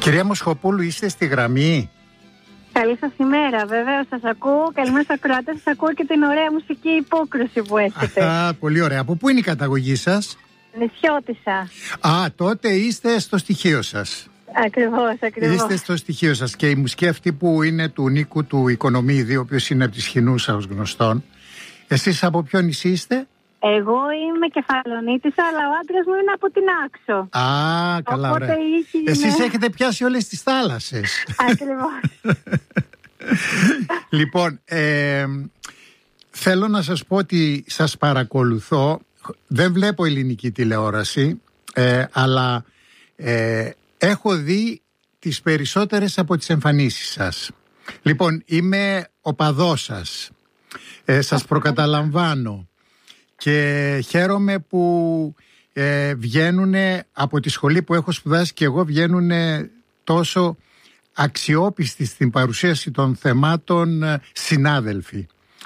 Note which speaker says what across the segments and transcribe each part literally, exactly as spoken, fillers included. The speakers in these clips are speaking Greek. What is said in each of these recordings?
Speaker 1: Κυρία Μοσχοπούλου, είστε στη γραμμή?
Speaker 2: Καλή σας ημέρα, βέβαια σας ακούω. Καλημέρα στους ακροατές, σας ακούω και την ωραία μουσική υπόκριση που έχετε.
Speaker 1: Α, πολύ ωραία. Από πού είναι η καταγωγή σας?
Speaker 2: Νησιώτισσα.
Speaker 1: Α, τότε είστε στο στοιχείο σας.
Speaker 2: Ακριβώς, ακριβώς.
Speaker 1: Είστε στο στοιχείο σας. Και η μουσική αυτή που είναι του Νίκου του Οικονομίδη, ο οποίος είναι από τη Σχοινούσα ως γνωστόν. Εσείς από ποιο νησί είστε?
Speaker 2: Εγώ είμαι Κεφαλονίτισσα, αλλά ο άντρας μου είναι από την Άξο.
Speaker 1: Α, καλά,
Speaker 2: οπότε
Speaker 1: ωραία.
Speaker 2: είναι...
Speaker 1: Εσείς έχετε πιάσει όλες τις θάλασσες.
Speaker 2: Ακριβώς.
Speaker 1: Λοιπόν, ε, θέλω να σας πω ότι σας παρακολουθώ. Δεν βλέπω ελληνική τηλεόραση, ε, αλλά ε, έχω δει τις περισσότερες από τις εμφανίσεις σας. Λοιπόν, είμαι οπαδός σας. Ε, σας προκαταλαμβάνω. Και χαίρομαι που ε, βγαίνουν από τη σχολή που έχω σπουδάσει και εγώ, βγαίνουν τόσο αξιόπιστοι στην παρουσίαση των θεμάτων ε, συνάδελφοι.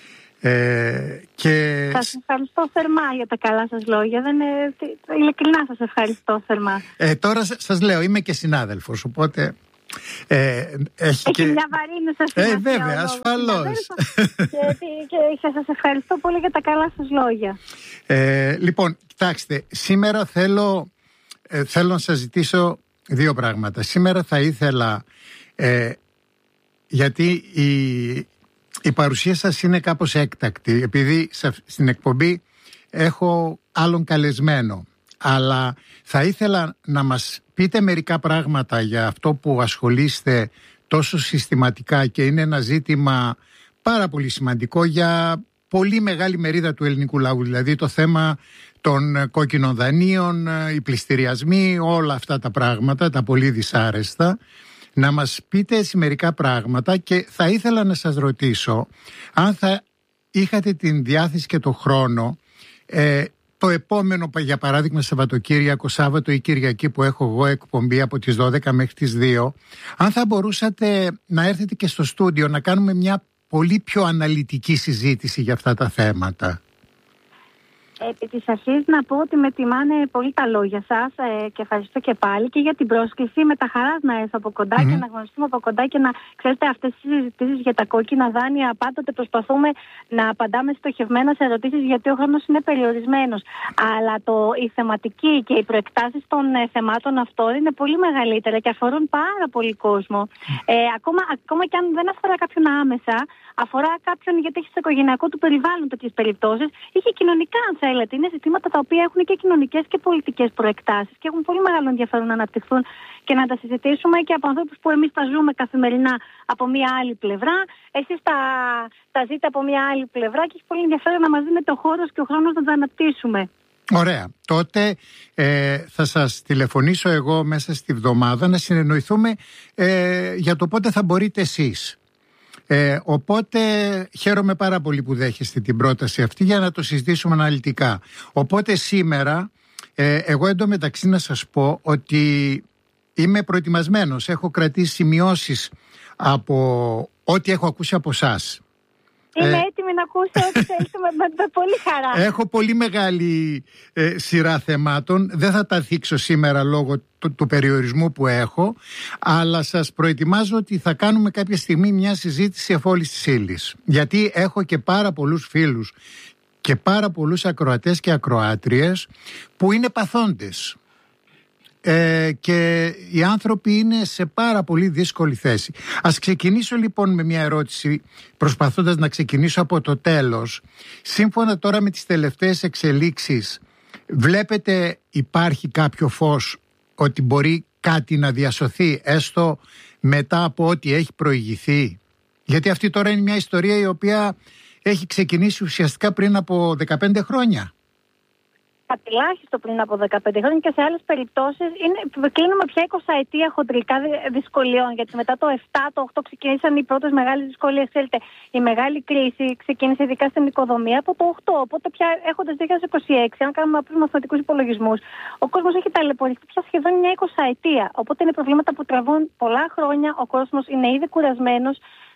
Speaker 1: Ε, και...
Speaker 2: Σας ευχαριστώ θερμά για τα καλά σας λόγια. Δεν είναι... Ειλικρινά σας ευχαριστώ θερμά.
Speaker 1: Ε, τώρα σας λέω, είμαι και συνάδελφος, οπότε... Ε, έχει
Speaker 2: έχει
Speaker 1: και...
Speaker 2: μια βαρύνουσα σημασία.
Speaker 1: Ε, βέβαια, ασφαλώς.
Speaker 2: Και, και, και σας ευχαριστώ πολύ για τα καλά σας λόγια.
Speaker 1: Ε, λοιπόν, κοιτάξτε, σήμερα θέλω, ε, θέλω να σας ζητήσω δύο πράγματα. Σήμερα θα ήθελα, ε, γιατί η, η παρουσία σας είναι κάπως έκτακτη, επειδή στην εκπομπή έχω άλλον καλεσμένο, αλλά θα ήθελα να μας πείτε μερικά πράγματα για αυτό που ασχολείστε τόσο συστηματικά και είναι ένα ζήτημα πάρα πολύ σημαντικό για πολύ μεγάλη μερίδα του ελληνικού λαού, δηλαδή το θέμα των κόκκινων δανείων, οι πληστηριασμοί, όλα αυτά τα πράγματα, τα πολύ δυσάρεστα. Να μας πείτε εσύ μερικά πράγματα και θα ήθελα να σας ρωτήσω αν θα είχατε την διάθεση και το χρόνο ε, το επόμενο, για παράδειγμα Σαββατοκύριακο, Σάββατο ή Κυριακή που έχω εγώ εκπομπή από τις δώδεκα μέχρι τις δύο, αν θα μπορούσατε να έρθετε και στο στούντιο να κάνουμε μια πολύ πιο αναλυτική συζήτηση για αυτά τα θέματα.
Speaker 2: Επί της αρχής να πω ότι με τιμάνε πολύ τα λόγια σας ε, και ευχαριστώ και πάλι και για την πρόσκληση. Με τα χαράς να έρθω από κοντά mm-hmm. και να γνωριστούμε από κοντά και να ξέρετε αυτές τις συζητήσεις για τα κόκκινα δάνεια. Πάντοτε προσπαθούμε να απαντάμε στοχευμένα σε ερωτήσεις γιατί ο χρόνος είναι περιορισμένος. Αλλά το, η θεματική και οι προεκτάσεις των ε, θεμάτων αυτών είναι πολύ μεγαλύτερα και αφορούν πάρα πολύ κόσμο. Ε, ακόμα, ακόμα και αν δεν αφορά κάποιον άμεσα, αφορά κάποιον γιατί έχει στο οικογενειακό του περιβάλλον τέτοιες περιπτώσεις ή και κοινωνικά, αν θέλετε. Είναι ζητήματα τα οποία έχουν και κοινωνικές και πολιτικές προεκτάσεις και έχουν πολύ μεγάλο ενδιαφέρον να αναπτυχθούν και να τα συζητήσουμε και από ανθρώπους που εμείς τα ζούμε καθημερινά από μια άλλη πλευρά. Εσείς τα, τα ζείτε από μια άλλη πλευρά και έχει πολύ ενδιαφέρον να μας δίνετε ο χώρος και ο χρόνος να τα αναπτύσσουμε.
Speaker 1: Ωραία. Τότε ε, θα σας τηλεφωνήσω εγώ μέσα στη βδομάδα να συνεννοηθούμε ε, για το πότε θα μπορείτε εσείς. Ε, οπότε χαίρομαι πάρα πολύ που δέχεστε την πρόταση αυτή για να το συζητήσουμε αναλυτικά. Οπότε σήμερα, ε, εγώ εντωμεταξύ να σας πω ότι είμαι προετοιμασμένος. Έχω κρατήσει σημειώσεις από ό,τι έχω ακούσει από εσάς.
Speaker 2: Είμαι ε, έτοιμη να ακούσω ό,τι θέλετε με, με, με πολύ χαρά.
Speaker 1: Έχω πολύ μεγάλη ε, σειρά θεμάτων. Δεν θα τα θίξω σήμερα λόγω του, του περιορισμού που έχω, αλλά σας προετοιμάζω ότι θα κάνουμε κάποια στιγμή μια συζήτηση εφόλης της ύλης. Γιατί έχω και πάρα πολλούς φίλους και πάρα πολλούς ακροατές και ακροάτριες που είναι παθόντες. Ε, και οι άνθρωποι είναι σε πάρα πολύ δύσκολη θέση. Ας ξεκινήσω λοιπόν με μια ερώτηση, προσπαθώντας να ξεκινήσω από το τέλος. Σύμφωνα τώρα με τις τελευταίες εξελίξεις, βλέπετε υπάρχει κάποιο φως ότι μπορεί κάτι να διασωθεί έστω μετά από ό,τι έχει προηγηθεί? Γιατί αυτή τώρα είναι μια ιστορία η οποία έχει ξεκινήσει ουσιαστικά πριν από δεκαπέντε χρόνια.
Speaker 2: Τουλάχιστον πριν από δεκαπέντε χρόνια και σε άλλες περιπτώσεις είναι, κλείνουμε πια εικοσαετία χοντρικά δυσκολιών. Γιατί μετά το επτά, το οκτώ ξεκίνησαν οι πρώτες μεγάλες δυσκολίες. Θέλετε, η μεγάλη κρίση ξεκίνησε ειδικά στην οικοδομία από το οκτώ. Οπότε πια έχοντας δύο χιλιάδες είκοσι έξι, αν κάνουμε απλούς μαθηματικούς υπολογισμούς, ο κόσμος έχει ταλαιπωρηθεί πια σχεδόν μια εικοσαετία. Οπότε είναι προβλήματα που τραβούν πολλά χρόνια. Ο κόσμος είναι ήδη κουρασμένος.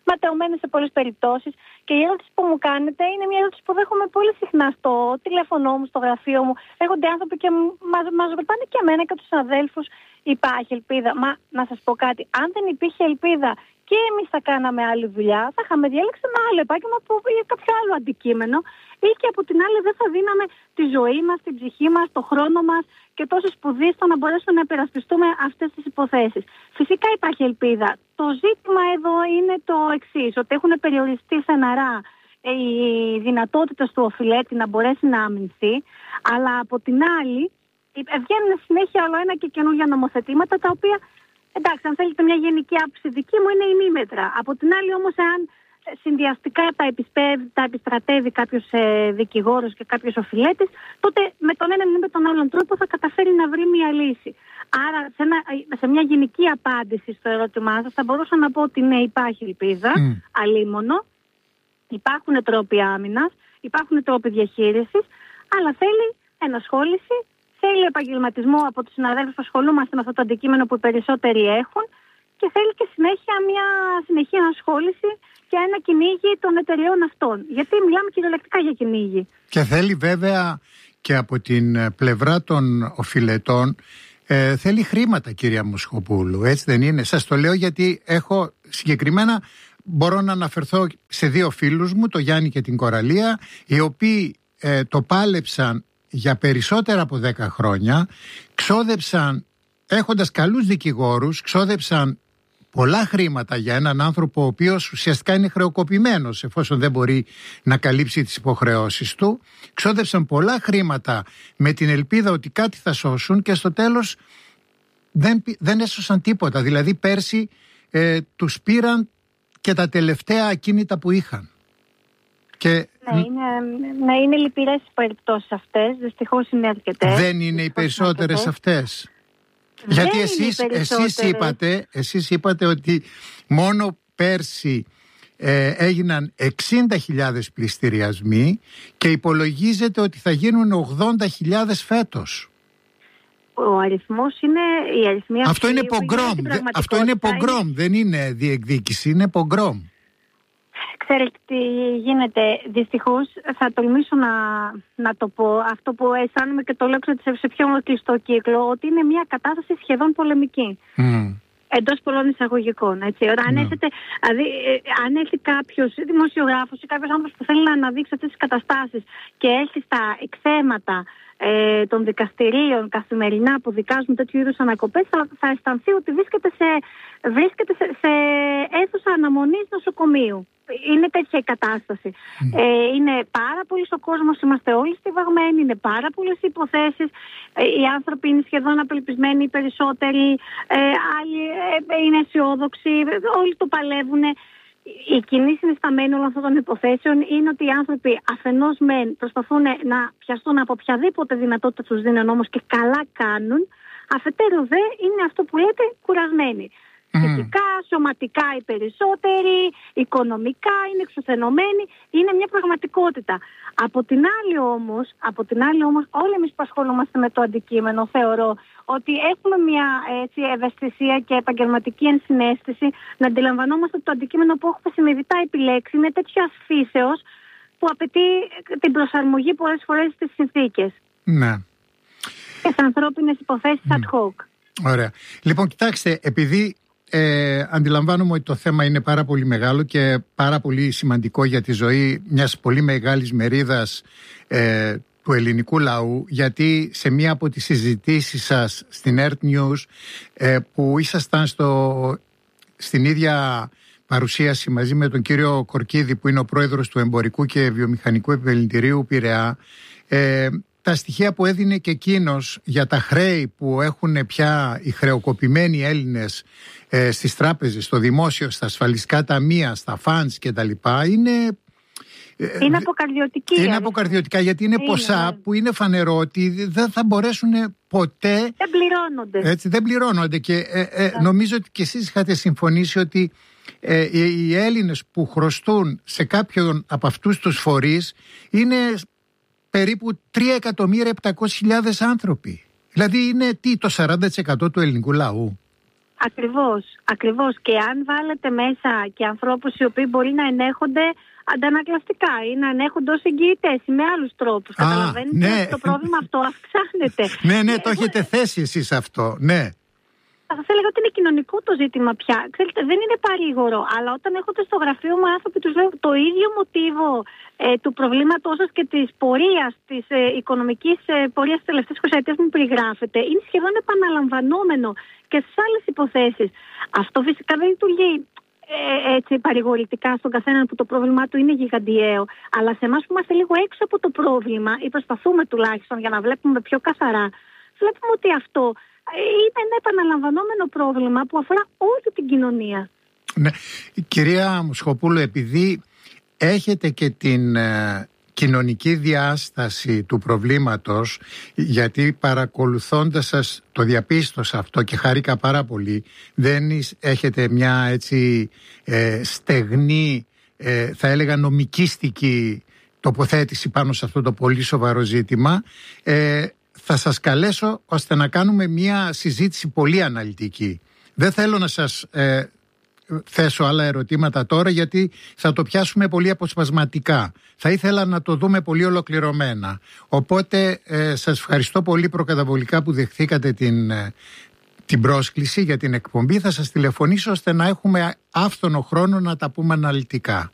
Speaker 2: ματαιωμένες σε πολλές περιπτώσεις. Και η ερώτηση που μου κάνετε είναι μια ερώτηση που δέχομαι πολύ συχνά στο τηλέφωνό μου, στο γραφείο μου. Έρχονται άνθρωποι και μας, μας ρωτάνε και εμένα και τους αδέλφους, υπάρχει ελπίδα? Μα να σας πω κάτι, αν δεν υπήρχε ελπίδα και εμείς θα κάναμε άλλη δουλειά, θα είχαμε διάλεξει ένα άλλο επάγγελμα που ή κάποιο άλλο αντικείμενο, ή και από την άλλη δεν θα δίναμε τη ζωή μας, την ψυχή μας, το χρόνο μας και τόση σπουδή στο να μπορέσουμε να υπερασπιστούμε αυτές τις υποθέσεις. Φυσικά υπάρχει ελπίδα. Το ζήτημα εδώ είναι το εξής, ότι έχουν περιοριστεί στεναρά οι δυνατότητες του οφειλέτη να μπορέσει να αμυνθεί, αλλά από την άλλη βγαίνουν συνέχεια όλο ένα και καινούργια νομοθετήματα, τα οποία, εντάξει, αν θέλετε μια γενική άποψη δική μου, είναι ημίμετρα. Από την άλλη όμως, αν συνδυαστικά τα, τα επιστρατεύει κάποιος ε, δικηγόρος και κάποιος οφειλέτης, τότε με τον έναν ή με τον άλλον τρόπο θα καταφέρει να βρει μια λύση. Άρα, σε, ένα, σε μια γενική απάντηση στο ερώτημά σας, θα μπορούσα να πω ότι ναι, υπάρχει ελπίδα, mm. αλίμονο, υπάρχουν τρόποι άμυνας, υπάρχουν τρόποι διαχείρισης, αλλά θέλει ενασχόληση, θέλει επαγγελματισμό από τους συναδέλφους που ασχολούμαστε με αυτό το αντικείμενο που οι περισσότεροι έχουν, και θέλει και συνέχεια μια συνεχή ενασχόληση και ένα κυνήγι των εταιρεών αυτών. Γιατί μιλάμε κυριολεκτικά για κυνήγι. Και
Speaker 1: θέλει βέβαια και από την πλευρά των οφειλετών, ε, θέλει χρήματα, κυρία Μοσχοπούλου, έτσι δεν είναι? Σας το λέω γιατί έχω συγκεκριμένα, μπορώ να αναφερθώ σε δύο φίλους μου, το Γιάννη και την Κοραλία, οι οποίοι ε, το πάλεψαν για περισσότερα από δέκα χρόνια, ξόδεψαν, έχοντας καλούς δικηγόρους, ξόδεψαν πολλά χρήματα για έναν άνθρωπο ο οποίος ουσιαστικά είναι χρεοκοπημένος, εφόσον δεν μπορεί να καλύψει τις υποχρεώσεις του. Ξόδεψαν πολλά χρήματα με την ελπίδα ότι κάτι θα σώσουν και στο τέλος δεν, δεν έσωσαν τίποτα. Δηλαδή πέρσι ε, τους πήραν και τα τελευταία ακίνητα που είχαν. Και...
Speaker 2: Ναι, είναι, ναι, είναι λυπηρές οι περιπτώσεις αυτές, δυστυχώς είναι αρκετές.
Speaker 1: Δεν είναι οι περισσότερες αυτές? Γιατί εσείς, εσείς, είπατε, εσείς είπατε ότι μόνο πέρσι ε, έγιναν εξήντα χιλιάδες πληστηριασμοί και υπολογίζεται ότι θα γίνουν ογδόντα χιλιάδες φέτος.
Speaker 2: Ο αριθμός είναι η αριθμή αυτή.
Speaker 1: Αυτό είναι πογκρόμ, αυτό είναι πογκρόμ, δεν είναι διεκδίκηση, είναι πογκρόμ.
Speaker 2: Ξέρετε τι γίνεται, δυστυχώς θα τολμήσω να, να το πω αυτό που αισθάνομαι και το λέω σε, σε πιο κλειστό κύκλο, ότι είναι μια κατάσταση σχεδόν πολεμική. Mm. Εντός πολλών εισαγωγικών. Έτσι. Ωραία, αν, mm. δηλαδή, αν έρθει κάποιος δημοσιογράφος ή κάποιος άνθρωπος που θέλει να αναδείξει αυτές τις καταστάσεις και έρθει στα εκθέματα ε, των δικαστηρίων καθημερινά που δικάζουν τέτοιου είδους ανακοπές, θα, θα αισθανθεί ότι βρίσκεται σε, βρίσκεται σε, σε αίθουσα αναμονής νοσοκομείου. Είναι τέτοια η κατάσταση. Mm. Ε, είναι πάρα πολύ ο κόσμος, είμαστε όλοι στιβαγμένοι, είναι πάρα πολλές υποθέσεις. Ε, οι άνθρωποι είναι σχεδόν απελπισμένοι, οι περισσότεροι, ε, άλλοι ε, είναι αισιόδοξοι, όλοι το παλεύουν. Η κοινή συνισταμένη όλων αυτών των υποθέσεων είναι ότι οι άνθρωποι αφενός μεν προσπαθούν να πιαστούν από οποιαδήποτε δυνατότητα τους δίνει ο νόμος και καλά κάνουν, αφετέρου δε είναι αυτό που λέτε κουρασμένοι. Φυσικά, mm. σωματικά οι περισσότεροι, οικονομικά είναι εξουθενωμένοι, είναι μια πραγματικότητα. Από την άλλη όμως, από την άλλη όμως, όλοι εμείς που ασχολούμαστε με το αντικείμενο, θεωρώ ότι έχουμε μια έτσι, ευαισθησία και επαγγελματική ενσυναίσθηση να αντιλαμβανόμαστε ότι το αντικείμενο που έχουμε συνειδητά επιλέξει είναι τέτοια φύσεως που απαιτεί την προσαρμογή πολλές φορές στις συνθήκες.
Speaker 1: Ναι.
Speaker 2: Και σε ανθρώπινες υποθέσεις mm. ad hoc.
Speaker 1: Ωραία. Λοιπόν, κοιτάξτε, επειδή Ε, αντιλαμβάνομαι ότι το θέμα είναι πάρα πολύ μεγάλο και πάρα πολύ σημαντικό για τη ζωή μιας πολύ μεγάλης μερίδας ε, του ελληνικού λαού, γιατί σε μία από τις συζητήσεις σας στην Earth News ε, που ήσασταν στο, στην ίδια παρουσίαση μαζί με τον κύριο Κορκίδη, που είναι ο πρόεδρος του Εμπορικού και Βιομηχανικού Επιμελητηρίου Πειραιά, ε, τα στοιχεία που έδινε και εκείνος για τα χρέη που έχουν πια οι χρεοκοπημένοι Έλληνες ε, στις τράπεζες, στο δημόσιο, στα ασφαλιστικά ταμεία, στα φαντς και τα λοιπά, είναι...
Speaker 2: Είναι αποκαρδιωτική.
Speaker 1: Είναι αποκαρδιωτικά, γιατί είναι, είναι ποσά ναι. που είναι φανερό ότι δεν θα μπορέσουν ποτέ...
Speaker 2: Δεν πληρώνονται.
Speaker 1: Έτσι, δεν πληρώνονται και ε, ε, νομίζω ότι και εσείς είχατε συμφωνήσει ότι ε, οι Έλληνες που χρωστούν σε κάποιον από αυτούς τους φορείς είναι... περίπου τρία εκατομμύρια επτακόσιες χιλιάδες άνθρωποι. Δηλαδή είναι τι, το σαράντα τοις εκατό του ελληνικού λαού.
Speaker 2: Ακριβώς, ακριβώς. Και αν βάλετε μέσα και ανθρώπους οι οποίοι μπορεί να ενέχονται αντανακλαστικά ή να ενέχονται ως εγγυητές ή με άλλους τρόπους.
Speaker 1: Α,
Speaker 2: καταλαβαίνετε,
Speaker 1: ναι.
Speaker 2: το πρόβλημα αυτό αυξάνεται.
Speaker 1: Ναι, ναι, το
Speaker 2: Εγώ...
Speaker 1: έχετε θέσει εσείς αυτό, ναι.
Speaker 2: Θα σας έλεγα ότι είναι κοινωνικό το ζήτημα πια. Ξέρετε, δεν είναι παρήγορο, αλλά όταν έχετε στο γραφείο μου άνθρωποι τους λέω το ίδιο μοτίβο ε, του προβλήματός σας και της πορείας, της ε, οικονομικής ε, πορείας της τελευταίας εικοσαετίας που περιγράφεται, είναι σχεδόν επαναλαμβανόμενο και στις άλλες υποθέσεις. Αυτό φυσικά δεν λειτουργεί ε, έτσι παρηγορητικά στον καθένα που το πρόβλημά του είναι γιγαντιαίο, αλλά σε εμάς που είμαστε λίγο έξω από το πρόβλημα ή προσπαθούμε τουλάχιστον για να βλέπουμε πιο καθαρά, βλέπουμε ότι αυτό είναι ένα επαναλαμβανόμενο πρόβλημα που αφορά όλη την κοινωνία.
Speaker 1: Ναι. Κυρία Μουσχοπούλου, επειδή έχετε και την ε, κοινωνική διάσταση του προβλήματος, γιατί παρακολουθώντας σας το διαπίστωσα αυτό και χάρηκα πάρα πολύ, δεν έχετε μια έτσι ε, στεγνή, ε, θα έλεγα νομικίστικη τοποθέτηση πάνω σε αυτό το πολύ σοβαρό ζήτημα, ε, θα σας καλέσω ώστε να κάνουμε μια συζήτηση πολύ αναλυτική. Δεν θέλω να σας ε, θέσω άλλα ερωτήματα τώρα, γιατί θα το πιάσουμε πολύ αποσπασματικά. Θα ήθελα να το δούμε πολύ ολοκληρωμένα. Οπότε ε, σας ευχαριστώ πολύ προκαταβολικά που δεχθήκατε την, ε, την πρόσκληση για την εκπομπή. Θα σας τηλεφωνήσω ώστε να έχουμε άφθονο χρόνο να τα πούμε αναλυτικά.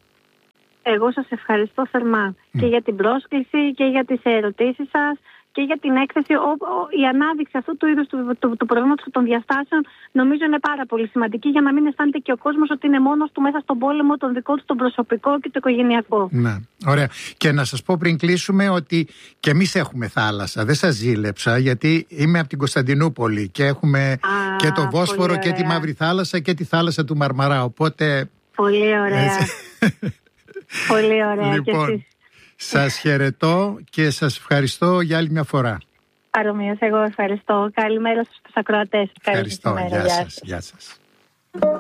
Speaker 2: Εγώ σας ευχαριστώ θερμά mm. και για την πρόσκληση και για τις ερωτήσεις σας και για την έκθεση. Ο, ο, η ανάδειξη αυτού του είδους του, του, του προβλήματος των διαστάσεων νομίζω είναι πάρα πολύ σημαντική, για να μην αισθάνεται και ο κόσμος ότι είναι μόνος του μέσα στον πόλεμο, τον δικό του, τον προσωπικό και το οικογενειακό.
Speaker 1: Ναι, ωραία. Και να σας πω πριν κλείσουμε ότι και εμείς έχουμε θάλασσα. Δεν σας ζήλεψα, γιατί είμαι από την Κωνσταντινούπολη και έχουμε Α, και το Βόσφορο και τη Μαύρη Θάλασσα και τη θάλασσα του Μαρμαρά. Οπότε.
Speaker 2: Πολύ ωραία. Πολύ ωραία.
Speaker 1: Λοιπόν, σας χαιρετώ και σας ευχαριστώ για άλλη μια φορά.
Speaker 2: Παρομοίως, εγώ ευχαριστώ. Καλημέρα στους ακροατές.
Speaker 1: Ευχαριστώ. Γεια σας. Γεια σας.